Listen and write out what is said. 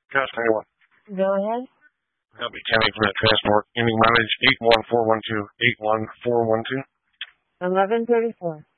Just anyone. Go ahead. That'll be Tammy from that Fast North. Ending mileage 81412. 81412. 1134.